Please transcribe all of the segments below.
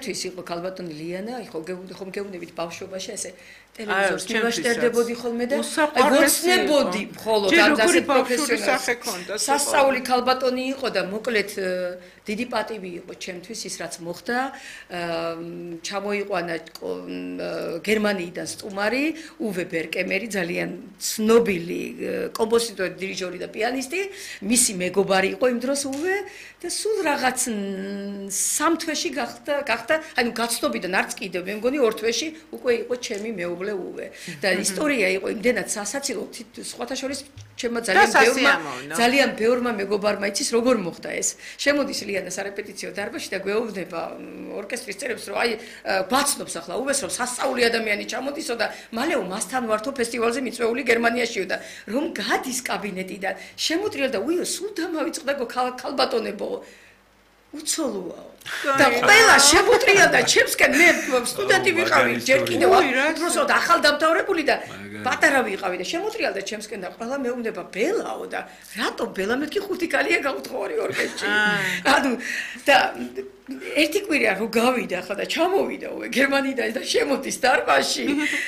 ჩემთვის იყო ქალბატონი ლიანა, ხომ გეუბნებით ბავშვობაში ესე ტელევიზორს მივაშტერდებოდი ხოლმე და ვოცნებოდი მხოლოდ ასე პროფესიონალს. სასწაული ქალბატონი იყო და მოკლედ დიდი პატივი იყო ჩემთვის ის რაც მოხდა. ჩამოიყვანა გერმანიიდან სტუმარი უვე ბერკემერი, ძალიან ცნობილი კომპოზიტორი, დირიჟორი და პიანისტი, მისი მეგობარი იყო იმ დროს უვე და სულ რაღაც 3 თვეში გახდა, ანუ გაცნობიდან არც კიდევ მე მგონი 2 თვეში უკვე იყო ჩემი მეუღლე უვე და ისტორია იყო იმდენად სასაცილო, სხვათა შორის ჩემმა ძალიან ბევრმა მეგობარმა იცის როგორ მოხდა ეს. შემოდის ლიანა სარეპეტიციო დარბაზში და გვეუბნება ორკესტრის წევრებს რომ აი გვაცნობს ახლა უვეს რომ სასწაული ადამიანი ჩამოდისო და მალეო მასთან ვართო ფესტივალზე მიწვეული გერმანიაშიო და რომ გადის კაბინეტიდან შემოტრიალ და უიო სულ დამავიწყდა ქალბატონებო უცოლოა და ყველა შემოტრია და ჩემსკენ მე სტუდენტი ვიყავი ჯერ კიდევ უბრალოდ ახალდამთავრებული და პატარა ვიყავი და შემოტრიალ და ჩემსკენ და ყველა მეუბნება ბელაო და რატო ბელა მეთქი 5 კალია გავთხოვარი ორკესტრში ანუ და ერთი კვირა რო გავიდა ხა და ჩამოვიდა უე გერმანიიდან და შემოდის დარბაზში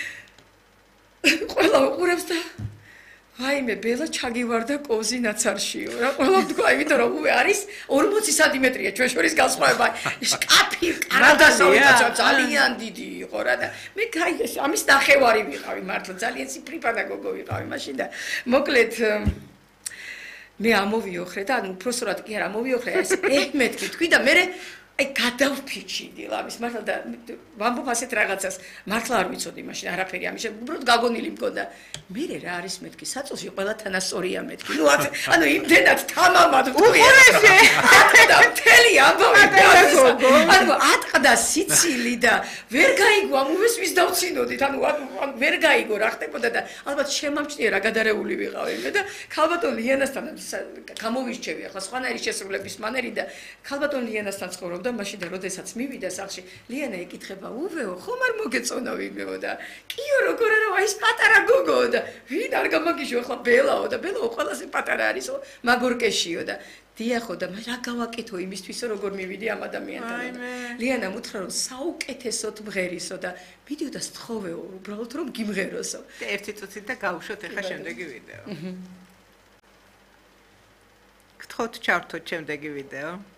ყველა უყურებს და აიმე ბელა ჩაგივარდა კოზი ნაცარშიო რა ყველა თქვა იმიტომ რომ უე არის 40 სანტიმეტრია ჩვენ შორის განსხვავება შკაფი კარადასა ძალიან დიდი იყო რა და მე გაიგეს ამის ნახევარი ვიყავი მართლა ძალიან ციფრიფანა გოგო ვიყავი მაშინ და მოკლედ მე ამოვიოხრე და ანუ უბრალოდ კი არა ამოვიოხრე ეს მეთქი თქვი და მე აი გადავფიჩიდი ლამის მართლა და ვამბობ ასეთ რაღაცას მართლა არ ვიცოდი მაშინ არაფერი ამის უბრალოდ გაგონილი მქონდა მე რა არის მეთქი საწოლში ყველა თანასწორია მეთქი ნუ ანუ იმდენად თამამად უხურესე და მთელი ამბავი ანუ ატყდა სიცილი და ვერ გაიგო ამ უვესვის დავცინოდით ანუ ვერ გაიგო რა ხდებოდა და ალბათ შემამჩნია რა გადარეული ვიყავი მე და ქალბატონ ლიანასთან გამოვირჩევი ახლა სხვანაირი შესრულების მანერი და ქალბატონ ლიანასთან ცხოვრობ და მაშინ და როდესაც მივიდა სახლში ლიანა ეკითხება უვეო ხომ არ მოგეწონა ვინმეო და კიო როგორ არა აი ეს პატარა გოგო და ვინ არ გამაგიჟო ახლა ბელაო და ბელაო ყველაზე პატარა არისო მაგორკეშიო და დიახო და რა გავაკეთო იმისთვისო როგორ მივიდი ამ ადამიანთან ლიანა მუთხრა რომ საუკეთესოდ მღერისო და მიდიოდა სთხოვეო უბრალოდ რომ გიმღეროსო და ერთი წუთით და გავუშვოთ ახლა შემდეგი ვიდეო გთხოვთ ჩავთოთ შემდეგი ვიდეო